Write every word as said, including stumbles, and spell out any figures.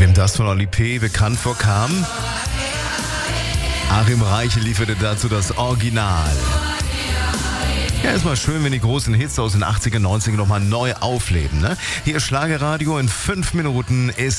Wem das von Oli P. bekannt vorkam? Achim Reichel lieferte dazu das Original. Ja, ist mal schön, wenn die großen Hits aus den achtziger, neunziger nochmal neu aufleben, ne? Hier Schlagerradio in fünf Minuten ist